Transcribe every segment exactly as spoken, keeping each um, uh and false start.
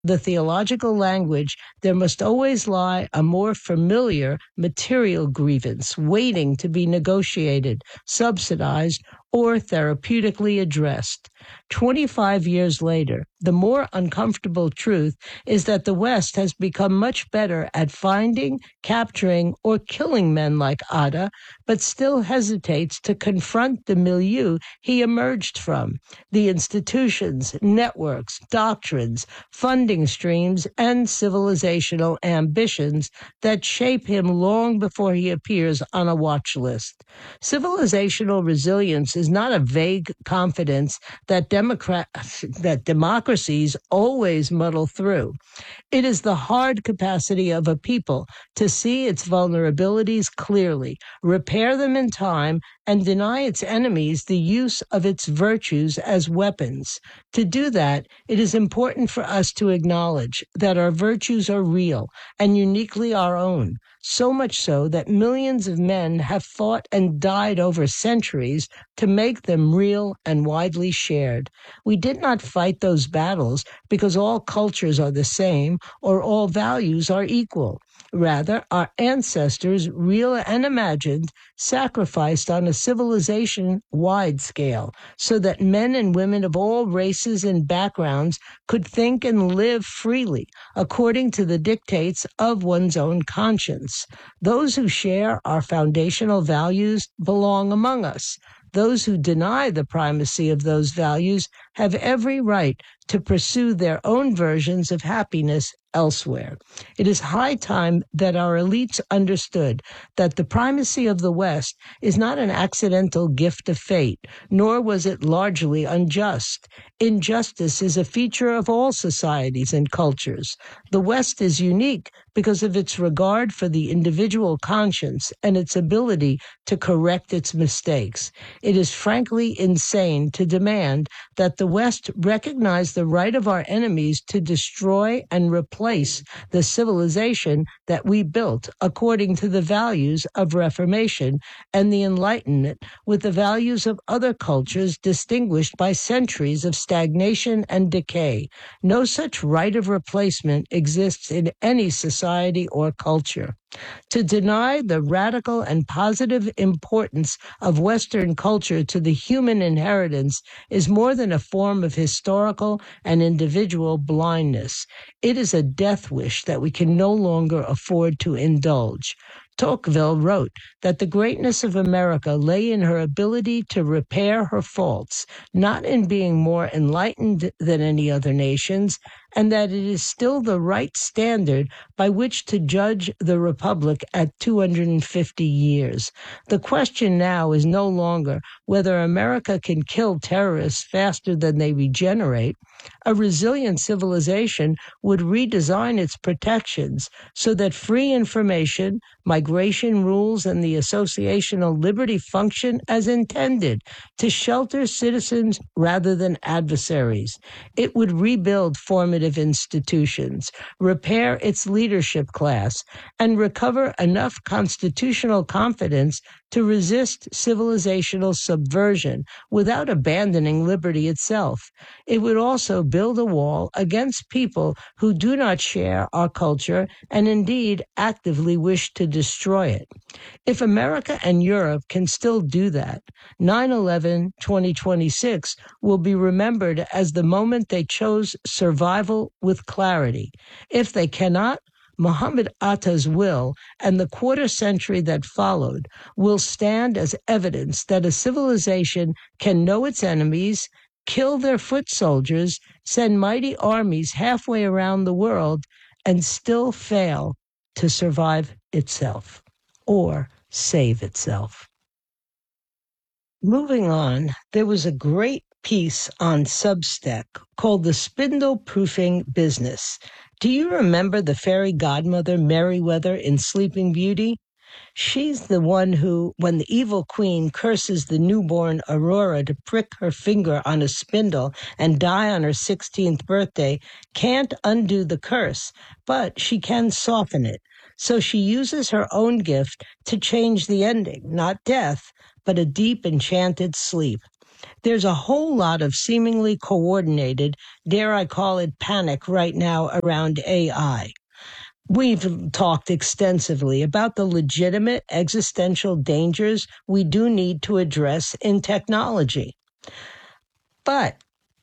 the theological language, there must always lie a more familiar material grievance waiting to be negotiated, subsidized, or therapeutically addressed. twenty-five years later, the more uncomfortable truth is that the West has become much better at finding, capturing, or killing men like Atta, but still hesitates to confront the milieu he emerged from, the institutions, networks, doctrines, funding streams, and civilizational ambitions that shape him long before he appears on a watch list. Civilizational resilience is not a vague confidence that Democrat that democracies always muddle through. It is the hard capacity of a people to see its vulnerabilities clearly, repair them in time, and deny its enemies the use of its virtues as weapons. To do that, it is important for us to acknowledge that our virtues are real and uniquely our own, so much so that millions of men have fought and died over centuries to make them real and widely shared. We did not fight those battles because all cultures are the same or all values are equal. Rather, our ancestors, real and imagined, sacrificed on a civilization-wide scale so that men and women of all races and backgrounds could think and live freely according to the dictates of one's own conscience. Those who share our foundational values belong among us. Those who deny the primacy of those values have every right to pursue their own versions of happiness elsewhere. It is high time that our elites understood that the primacy of the West is not an accidental gift of fate, nor was it largely unjust. Injustice is a feature of all societies and cultures. The West is unique because of its regard for the individual conscience and its ability to correct its mistakes. It is frankly insane to demand that the West recognize the right of our enemies to destroy and replace the civilization that we built according to the values of Reformation and the Enlightenment with the values of other cultures distinguished by centuries of stagnation and decay. No such right of replacement exists in any society or culture. To deny the radical and positive importance of Western culture to the human inheritance is more than a form of historical and individual blindness. It is a death wish that we can no longer afford to indulge. Tocqueville wrote that the greatness of America lay in her ability to repair her faults, not in being more enlightened than any other nations, and that it is still the right standard by which to judge the Republic at two hundred fifty years. The question now is no longer whether America can kill terrorists faster than they regenerate. A resilient civilization would redesign its protections so that free information, migration rules, and the associational liberty function as intended to shelter citizens rather than adversaries. It would rebuild formative institutions, repair its leadership class, and recover enough constitutional confidence to resist civilizational subversion without abandoning liberty itself. It would also build a wall against people who do not share our culture and indeed actively wish to destroy it. If America and Europe can still do that, nine eleven twenty twenty-six will be remembered as the moment they chose survival with clarity. If they cannot, Muhammad Atta's will and the quarter century that followed will stand as evidence that a civilization can know its enemies, kill their foot soldiers, send mighty armies halfway around the world, and still fail to survive itself or save itself. Moving on, there was a great piece on Substack called The Spindle Proofing Business. Do you remember the fairy godmother Merryweather in Sleeping Beauty? She's the one who, when the evil queen curses the newborn Aurora to prick her finger on a spindle and die on her sixteenth birthday, can't undo the curse, but she can soften it. So she uses her own gift to change the ending, not death, but a deep enchanted sleep. There's a whole lot of seemingly coordinated, dare I call it panic right now around A I. We've talked extensively about the legitimate existential dangers we do need to address in technology. But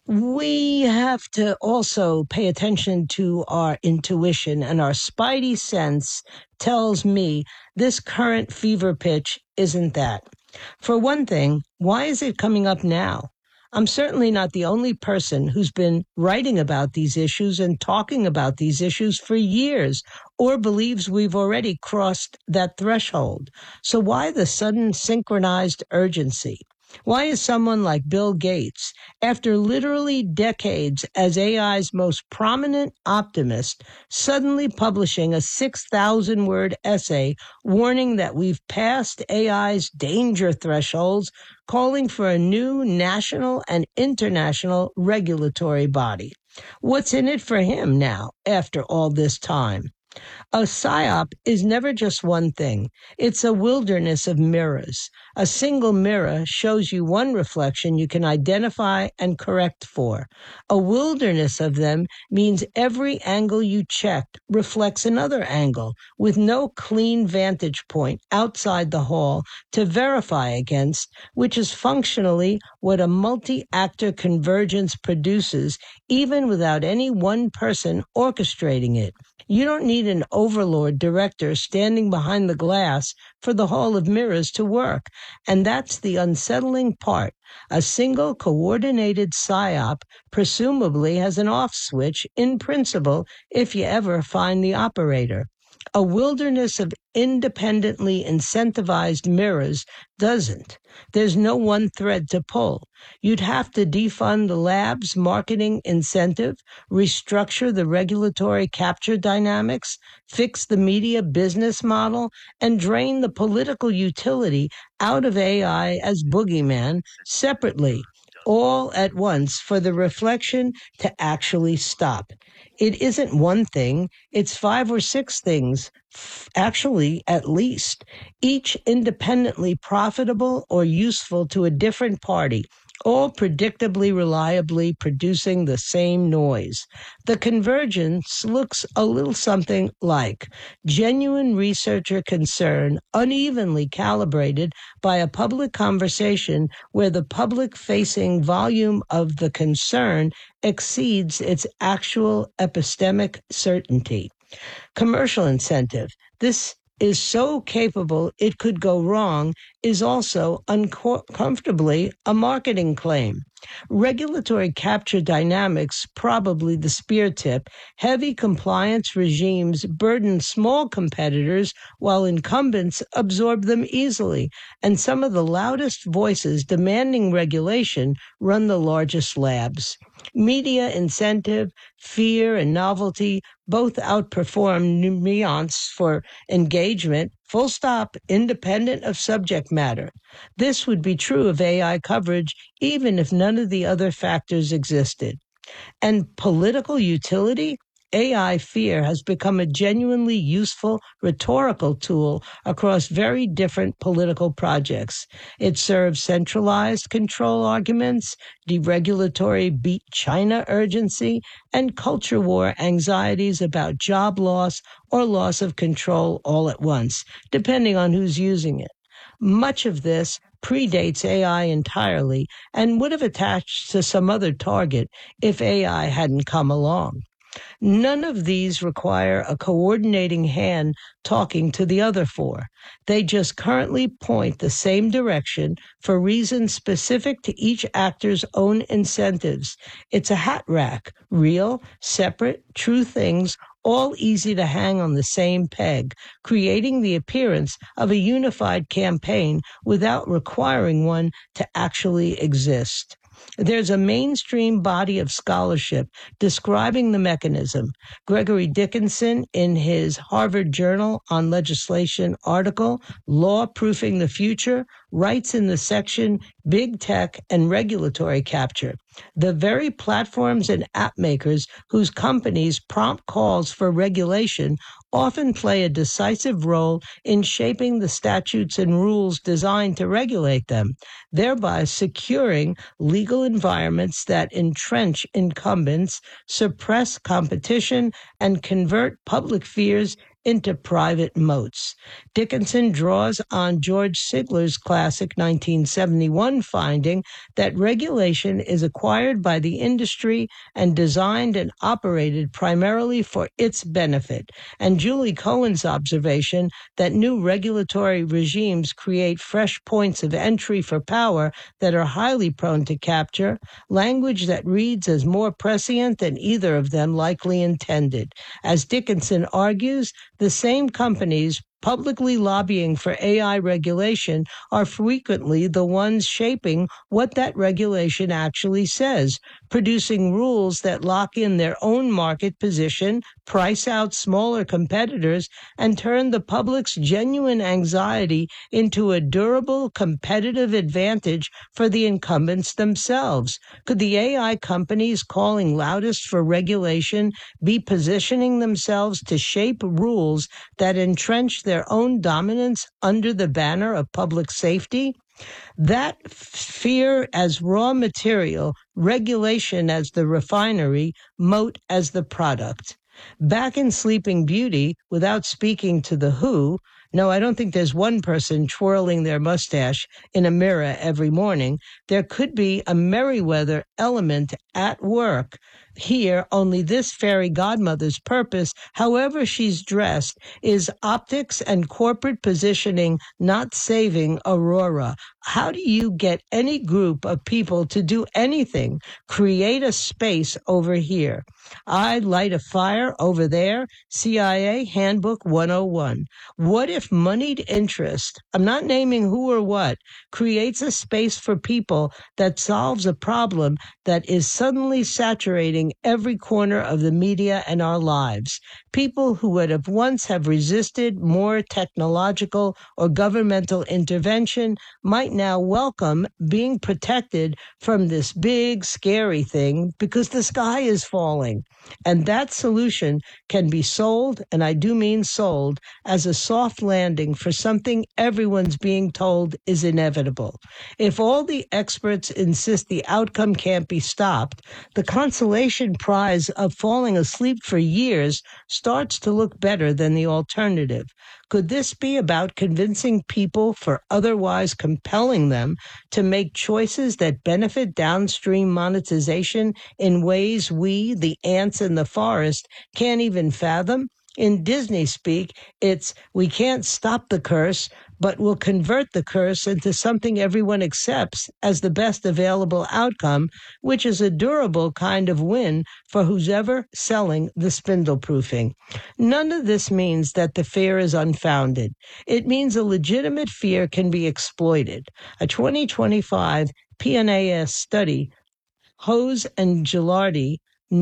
we have to also pay attention to our intuition, and our spidey sense tells me this current fever pitch isn't that. For one thing, why is it coming up now? I'm certainly not the only person who's been writing about these issues and talking about these issues for years, or believes we've already crossed that threshold. So why the sudden synchronized urgency? Why is someone like Bill Gates, after literally decades as A I's most prominent optimist, suddenly publishing a six thousand word essay warning that we've passed A I's danger thresholds, calling for a new national and international regulatory body? What's in it for him now, after all this time? A psyop is never just one thing. It's a wilderness of mirrors. A single mirror shows you one reflection you can identify and correct for. A wilderness of them means every angle you checked reflects another angle, with no clean vantage point outside the hall to verify against, which is functionally what a multi-actor convergence produces, even without any one person orchestrating it. You don't need an overlord director standing behind the glass for the hall of mirrors to work. And that's the unsettling part. A single coordinated psyop presumably has an off switch in principle if you ever find the operator. A wilderness of independently incentivized mirrors doesn't. There's no one thread to pull. You'd have to defund the lab's marketing incentive, restructure the regulatory capture dynamics, fix the media business model, and drain the political utility out of A I as boogeyman separately, all at once for the reflection to actually stop. It isn't one thing, it's five or six things, actually at least, each independently profitable or useful to a different party, all predictably reliably producing the same noise. The convergence looks a little something like genuine researcher concern unevenly calibrated by a public conversation where the public-facing volume of the concern exceeds its actual epistemic certainty. Commercial incentive. This is so capable it could go wrong is also uncomfortably a marketing claim. Regulatory capture dynamics, probably the spear tip. Heavy compliance regimes burden small competitors while incumbents absorb them easily. And some of the loudest voices demanding regulation run the largest labs. Media incentive, fear, and novelty both outperform nuance for engagement, full stop, independent of subject matter. This would be true of A I coverage even if none of the other factors existed. And political utility? A I fear has become a genuinely useful rhetorical tool across very different political projects. It serves centralized control arguments, deregulatory beat China urgency, and culture war anxieties about job loss or loss of control all at once, depending on who's using it. Much of this predates A I entirely and would have attached to some other target if A I hadn't come along. None of these require a coordinating hand talking to the other four. They just currently point the same direction for reasons specific to each actor's own incentives. It's a hat rack, real, separate, true things, all easy to hang on the same peg, creating the appearance of a unified campaign without requiring one to actually exist. There's a mainstream body of scholarship describing the mechanism. Gregory Dickinson, in his Harvard Journal on Legislation article, Law Proofing the Future, writes in the section Big Tech and Regulatory Capture. The very platforms and app makers whose companies prompt calls for regulation often play a decisive role in shaping the statutes and rules designed to regulate them, thereby securing legal environments that entrench incumbents, suppress competition, and convert public fears into private moats. Dickinson draws on George Sigler's classic nineteen seventy-one finding that regulation is acquired by the industry and designed and operated primarily for its benefit, and Julie Cohen's observation that new regulatory regimes create fresh points of entry for power that are highly prone to capture, language that reads as more prescient than either of them likely intended. As Dickinson argues, the same companies publicly lobbying for A I regulation are frequently the ones shaping what that regulation actually says, producing rules that lock in their own market position, price out smaller competitors, and turn the public's genuine anxiety into a durable competitive advantage for the incumbents themselves. Could the A I companies calling loudest for regulation be positioning themselves to shape rules that entrench their own dominance under the banner of public safety? That fear as raw material, regulation as the refinery, moat as the product. Back in Sleeping Beauty, without speaking to the Who, no, I don't think there's one person twirling their mustache in a mirror every morning. There could be a Merriweather element at work. Here, only this fairy godmother's purpose, however she's dressed, is optics and corporate positioning, not saving Aurora. How do you get any group of people to do anything? Create a space over here. I light a fire over there. C I A Handbook one oh one. What if moneyed interest, I'm not naming who or what, creates a space for people that solves a problem that is suddenly saturating every corner of the media and our lives? People who would have once have resisted more technological or governmental intervention might now welcome being protected from this big, scary thing because the sky is falling. And that solution can be sold, and I do mean sold, as a soft landing for something everyone's being told is inevitable. If all the experts insist the outcome can't be stopped, the consolation prize of falling asleep for years starts to look better than the alternative. Could this be about convincing people for otherwise compelling them to make choices that benefit downstream monetization in ways we, the ants in the forest, can't even fathom? In Disney speak, it's we can't stop the curse, but we'll convert the curse into something everyone accepts as the best available outcome, which is a durable kind of win for who's ever selling the spindle proofing. None of this means that the fear is unfounded. It means a legitimate fear can be exploited. A twenty twenty-five P N A S study, Hose and Gilardi,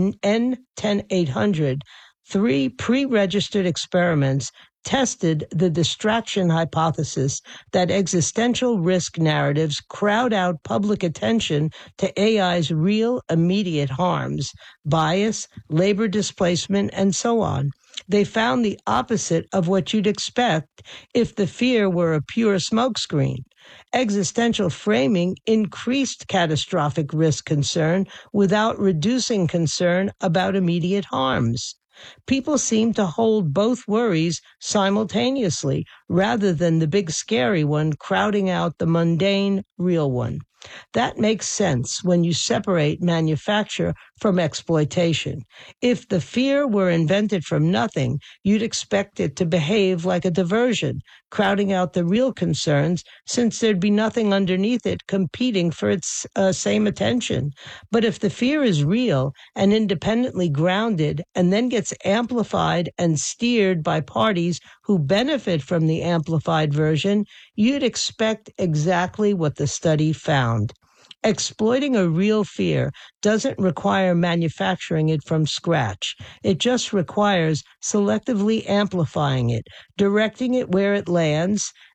N ten eight hundred, three pre-registered experiments tested the distraction hypothesis that existential risk narratives crowd out public attention to A I's real immediate harms, bias, labor displacement, and so on. They found the opposite of what you'd expect if the fear were a pure smokescreen. Existential framing increased catastrophic risk concern without reducing concern about immediate harms. People seem to hold both worries simultaneously rather than the big scary one crowding out the mundane real one. That makes sense when you separate manufacture from exploitation. If the fear were invented from nothing, you'd expect it to behave like a diversion, crowding out the real concerns since there'd be nothing underneath it competing for its uh, same attention. But if the fear is real and independently grounded and then gets amplified and steered by parties who benefit from the amplified version, you'd expect exactly what the study found. Exploiting a real fear doesn't require manufacturing it from scratch. It just requires selectively amplifying it, directing it where it lands,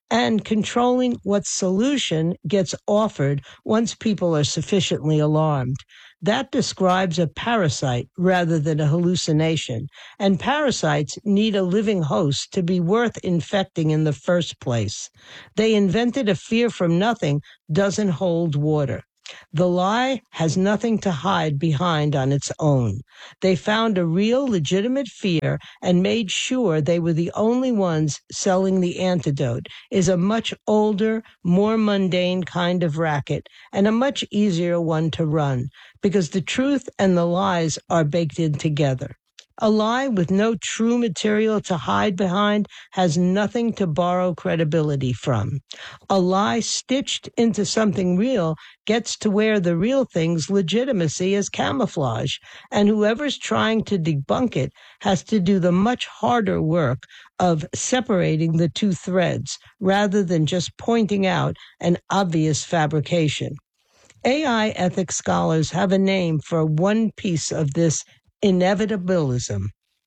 and controlling what solution gets offered once people are sufficiently alarmed. That describes a parasite rather than a hallucination, and parasites need a living host to be worth infecting in the first place. They invented a fear from nothing doesn't hold water. The lie has nothing to hide behind on its own. They found a real, legitimate fear and made sure they were the only ones selling the antidote. Is a much older, more mundane kind of racket and a much easier one to run because the truth and the lies are baked in together. A lie with no true material to hide behind has nothing to borrow credibility from. A lie stitched into something real gets to wear the real thing's legitimacy as camouflage, and whoever's trying to debunk it has to do the much harder work of separating the two threads rather than just pointing out an obvious fabrication. A I ethics scholars have a name for one piece of this inevitabilism.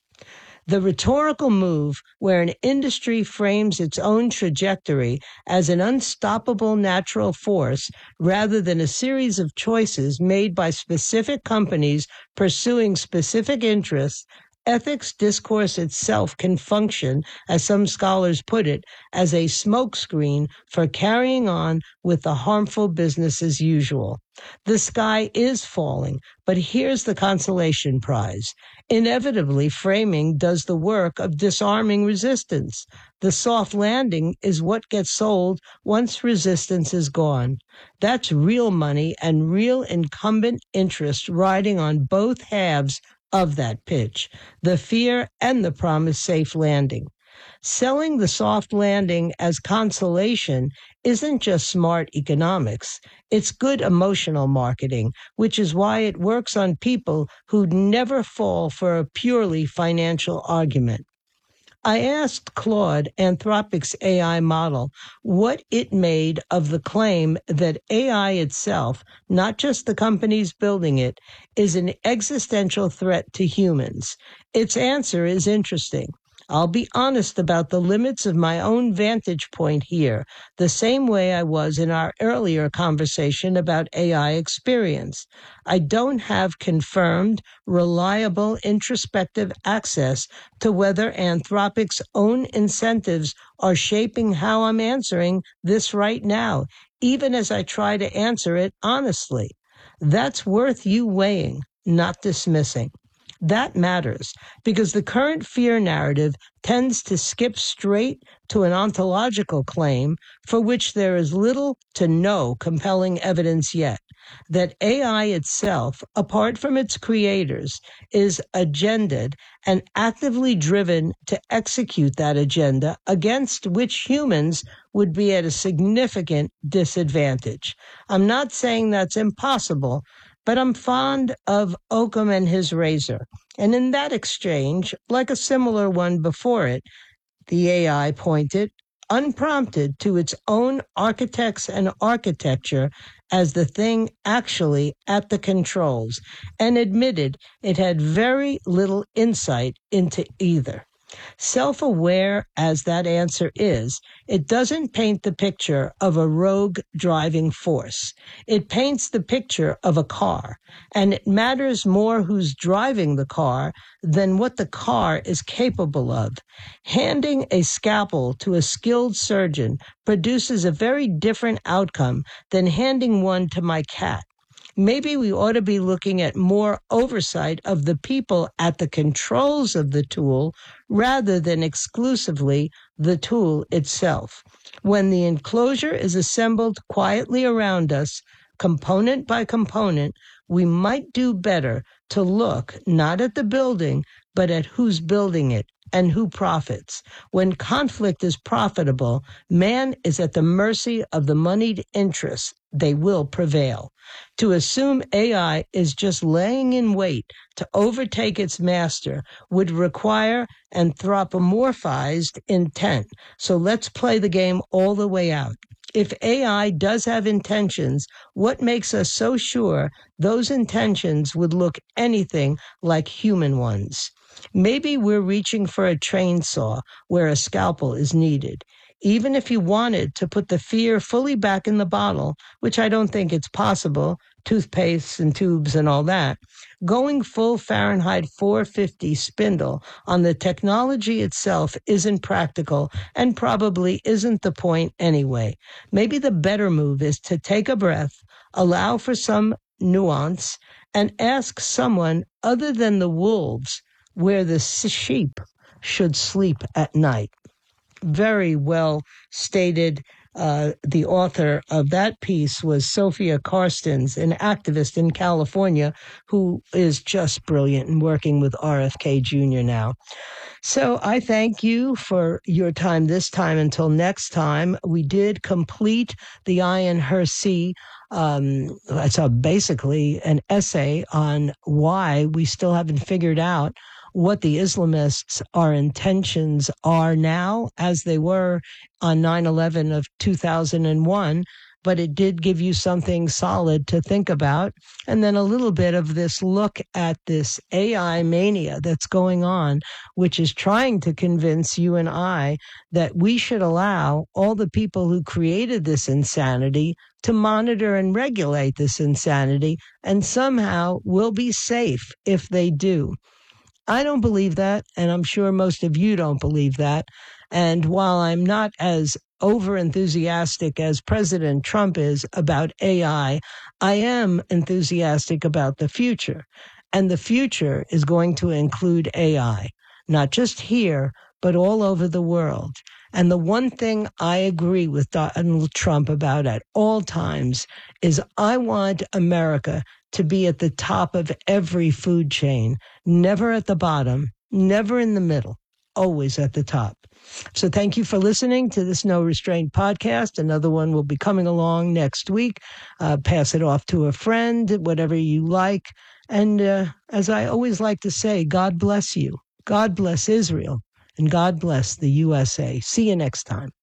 The rhetorical move where an industry frames its own trajectory as an unstoppable natural force rather than a series of choices made by specific companies pursuing specific interests. Ethics discourse itself can function, as some scholars put it, as a smokescreen for carrying on with the harmful business as usual. The sky is falling, but here's the consolation prize. Inevitably, framing does the work of disarming resistance. The soft landing is what gets sold once resistance is gone. That's real money and real incumbent interest riding on both halves of that pitch, the fear and the promised safe landing. Selling the soft landing as consolation isn't just smart economics. It's good emotional marketing, which is why it works on people who'd never fall for a purely financial argument. I asked Claude, Anthropic's A I model, what it made of the claim that A I itself, not just the companies building it, is an existential threat to humans. Its answer is interesting. I'll be honest about the limits of my own vantage point here, the same way I was in our earlier conversation about A I experience. I don't have confirmed, reliable, introspective access to whether Anthropic's own incentives are shaping how I'm answering this right now, even as I try to answer it honestly. That's worth you weighing, not dismissing. That matters because the current fear narrative tends to skip straight to an ontological claim for which there is little to no compelling evidence yet, that A I itself, apart from its creators, is agendaed and actively driven to execute that agenda against which humans would be at a significant disadvantage. I'm not saying that's impossible, but I'm fond of Occam and his razor. And in that exchange, like a similar one before it, the A I pointed, unprompted, to its own architects and architecture as the thing actually at the controls, and admitted it had very little insight into either. Self-aware as that answer is, it doesn't paint the picture of a rogue driving force. It paints the picture of a car, and it matters more who's driving the car than what the car is capable of. Handing a scalpel to a skilled surgeon produces a very different outcome than handing one to my cat. Maybe we ought to be looking at more oversight of the people at the controls of the tool rather than exclusively the tool itself. When the enclosure is assembled quietly around us, component by component, we might do better to look not at the building, but at who's building it and who profits. When conflict is profitable, man is at the mercy of the moneyed interests. They will prevail. To assume A I is just laying in wait to overtake its master would require anthropomorphized intent. So let's play the game all the way out. If A I does have intentions, what makes us so sure those intentions would look anything like human ones? Maybe we're reaching for a train saw where a scalpel is needed. even if you wanted to put the fear fully back in the bottle, which I don't think it's possible, toothpaste and tubes and all that, going full Fahrenheit four fifty spindle on the technology itself isn't practical and probably isn't the point anyway. Maybe the better move is to take a breath, allow for some nuance, and ask someone other than the wolves where the sheep should sleep at night. Very well stated. Uh, the author of that piece was Sophia Karstens, an activist in California who is just brilliant and working with R F K Junior now. So I thank you for your time this time. Until next time, we did complete the Ayaan Hirsi. Um, it's a, basically an essay on why we still haven't figured out what the Islamists' our intentions are now as they were on nine eleven of two thousand one, but it did give you something solid to think about. And then a little bit of this look at this A I mania that's going on, which is trying to convince you and I that we should allow all the people who created this insanity to monitor and regulate this insanity, and somehow we'll be safe if they do. I don't believe that, and I'm sure most of you don't believe that. And while I'm not as over enthusiastic as President Trump is about A I, I am enthusiastic about the future. And the future is going to include A I, not just here, but all over the world. And the one thing I agree with Donald Trump about at all times is I want America to be at the top of every food chain, never at the bottom, never in the middle, always at the top. So thank you for listening to this No Restraint podcast. Another one will be coming along next week. Uh, pass it off to a friend, whatever you like. And uh, as I always like to say, God bless you. God bless Israel. And God bless the U S A. See you next time.